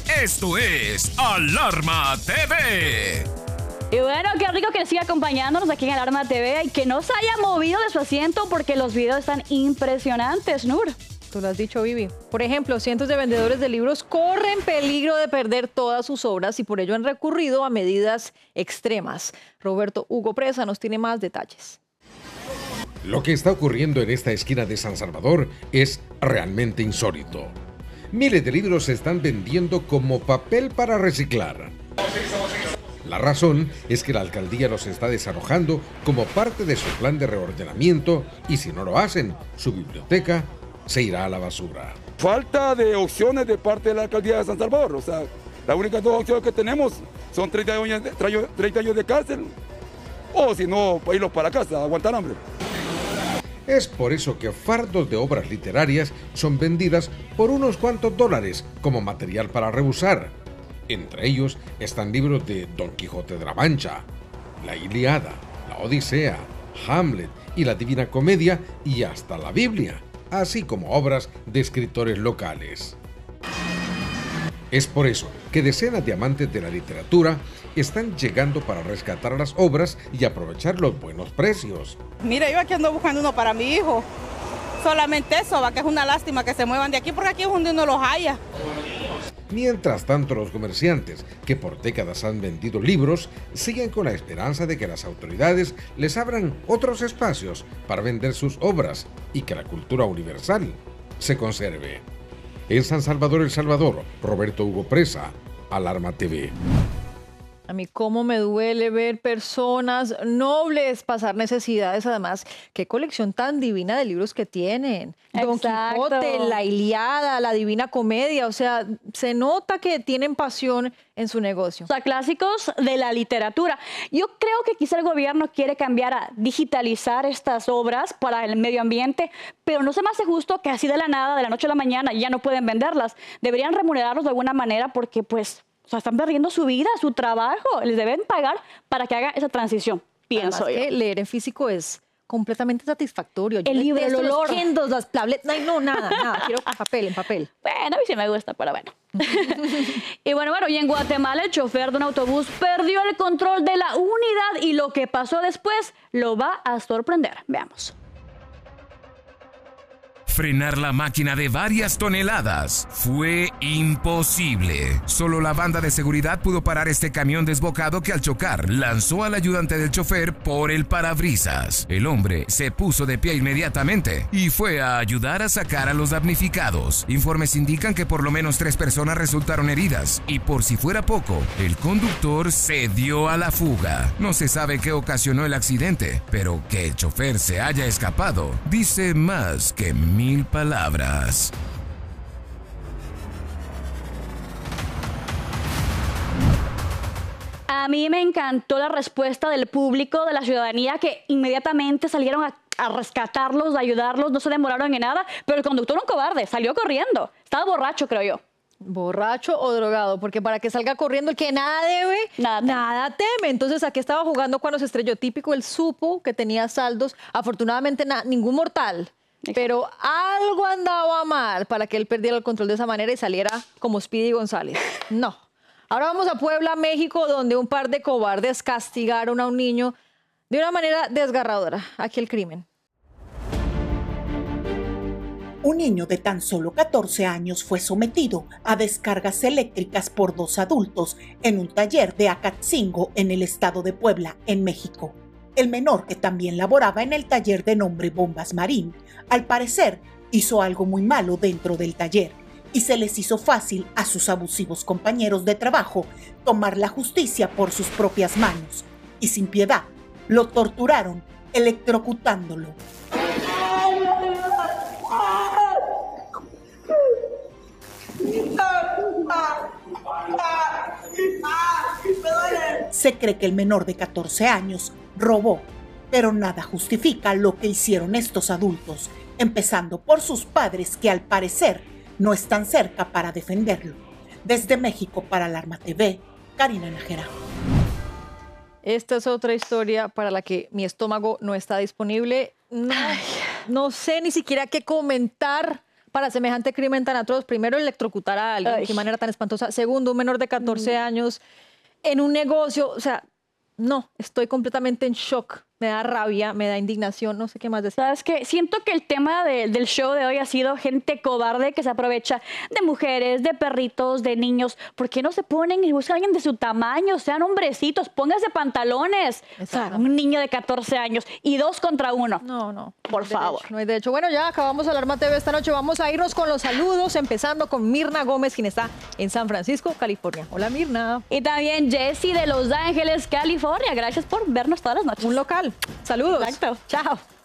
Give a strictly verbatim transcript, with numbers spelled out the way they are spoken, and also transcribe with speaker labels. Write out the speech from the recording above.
Speaker 1: Esto es Alarma T V.
Speaker 2: Y bueno, qué rico que siga acompañándonos aquí en Alarma T V y que no se haya movido de su asiento porque los videos están impresionantes, Nur.
Speaker 3: Tú lo has dicho, Vivi. Por ejemplo, cientos de vendedores de libros corren peligro de perder todas sus obras y por ello han recurrido a medidas extremas. Roberto Hugo Presa nos tiene más detalles.
Speaker 4: Lo que está ocurriendo en esta esquina de San Salvador es realmente insólito. Miles de libros se están vendiendo como papel para reciclar. La razón es que la alcaldía los está desalojando como parte de su plan de reordenamiento y si no lo hacen, su biblioteca se irá a la basura.
Speaker 5: Falta de opciones de parte de la alcaldía de San Salvador. O sea, las únicas dos opciones que tenemos son treinta años de, treinta años de cárcel o si no, irlos para casa, aguantar hambre.
Speaker 4: Es por eso que fardos de obras literarias son vendidas por unos cuantos dólares como material para rebusar. Entre ellos están libros de Don Quijote de la Mancha, la Ilíada, la Odisea, Hamlet y la Divina Comedia y hasta la Biblia, así como obras de escritores locales. Es por eso que decenas de amantes de la literatura están llegando para rescatar las obras y aprovechar los buenos precios.
Speaker 6: Mira, yo aquí ando buscando uno para mi hijo. Solamente eso, va, que es una lástima que se muevan de aquí porque aquí es donde uno los halla.
Speaker 4: Mientras tanto, los comerciantes, que por décadas han vendido libros, siguen con la esperanza de que las autoridades les abran otros espacios para vender sus obras y que la cultura universal se conserve. En San Salvador, El Salvador, Roberto Hugo Presa, Alarma T V.
Speaker 3: A mí cómo me duele ver personas nobles pasar necesidades. Además, qué colección tan divina de libros que tienen. Don Quijote, la Ilíada, la Divina Comedia. O sea, se nota que tienen pasión en su negocio.
Speaker 2: O sea, clásicos de la literatura. Yo creo que quizá el gobierno quiere cambiar a digitalizar estas obras para el medio ambiente, pero no se me hace justo que así de la nada, de la noche a la mañana, ya no pueden venderlas. Deberían remunerarlos de alguna manera porque, pues, o sea, están perdiendo su vida, su trabajo. Les deben pagar para que haga esa transición, pienso
Speaker 3: Además
Speaker 2: yo.
Speaker 3: que leer en físico es completamente satisfactorio. Yo
Speaker 2: El libro, el olor.
Speaker 3: Los Kindles, las tablets, no, no, nada, nada. Quiero papel, en papel.
Speaker 2: Bueno, a mí sí me gusta, pero bueno. Y bueno, bueno, y en Guatemala el chofer de un autobús perdió el control de la unidad y lo que pasó después lo va a sorprender. Veamos.
Speaker 1: Frenar la máquina de varias toneladas fue imposible. Solo la banda de seguridad pudo parar este camión desbocado que al chocar lanzó al ayudante del chofer por el parabrisas. El hombre se puso de pie inmediatamente y fue a ayudar a sacar a los damnificados. Informes indican que por lo menos tres personas resultaron heridas y por si fuera poco, el conductor se dio a la fuga. No se sabe qué ocasionó el accidente, pero que el chofer se haya escapado dice más que mil palabras.
Speaker 2: A mí me encantó la respuesta del público, de la ciudadanía, que inmediatamente salieron a, a rescatarlos, a ayudarlos, no se demoraron en nada, pero el conductor, un cobarde, salió corriendo. Estaba borracho, creo yo.
Speaker 3: Borracho o drogado, porque para que salga corriendo el que nada debe,
Speaker 2: nada,
Speaker 3: nada teme. Entonces, ¿a qué estaba jugando cuando se estrelló? Típico, él supo que tenía saldos, afortunadamente na, ningún mortal. Pero algo andaba mal para que él perdiera el control de esa manera y saliera como Speedy González. No. Ahora vamos a Puebla, México, donde un par de cobardes castigaron a un niño de una manera desgarradora. Aquí el crimen.
Speaker 7: Un niño de tan solo catorce años fue sometido a descargas eléctricas por dos adultos en un taller de Acatzingo en el estado de Puebla, en México. El menor, que también laboraba en el taller de nombre Bombas Marín, al parecer hizo algo muy malo dentro del taller y se les hizo fácil a sus abusivos compañeros de trabajo tomar la justicia por sus propias manos y sin piedad lo torturaron electrocutándolo. Se cree que el menor de catorce años robó, pero nada justifica lo que hicieron estos adultos, empezando por sus padres que al parecer no están cerca para defenderlo. Desde México para Alarma T V, Karina Nájera.
Speaker 3: Esta es otra historia para la que mi estómago no está disponible. No, no sé ni siquiera qué comentar para semejante crimen tan atroz. Primero, electrocutar a alguien
Speaker 2: Ay.
Speaker 3: de manera tan espantosa. Segundo, un menor de catorce
Speaker 2: Mm.
Speaker 3: años en un negocio. O sea, no, estoy completamente en shock. Me da rabia, me da indignación, no sé qué más decir.
Speaker 2: ¿Sabes qué? Siento que el tema de- del show de hoy ha sido gente cobarde que se aprovecha de mujeres, de perritos, de niños. ¿Por qué no se ponen y buscan a alguien de su tamaño? Sean hombrecitos, pónganse pantalones. O sea,
Speaker 3: Exacto.
Speaker 2: un niño de catorce años y dos contra uno.
Speaker 3: No, no.
Speaker 2: Por
Speaker 3: no hay derecho,
Speaker 2: favor.
Speaker 3: no hay derecho. Bueno, ya acabamos Alarma T V esta noche. Vamos a irnos con los saludos, empezando con Mirna Gómez, quien está en San Francisco, California. Hola, Mirna.
Speaker 2: Y también Jessie de Los Ángeles, California. Gracias por vernos todas las noches.
Speaker 3: Un local. Saludos.
Speaker 2: Exacto.
Speaker 3: Chao.